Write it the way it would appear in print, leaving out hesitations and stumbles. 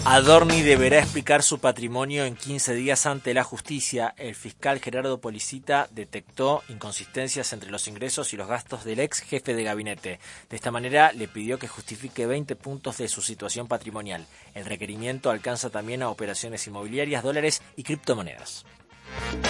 Adorni deberá explicar su patrimonio en 15 días ante la justicia. El fiscal Gerardo Policita detectó inconsistencias entre los ingresos y los gastos del ex jefe de gabinete. De esta manera le pidió que justifique 20 puntos de su situación patrimonial. El requerimiento alcanza también a operaciones inmobiliarias, dólares y criptomonedas.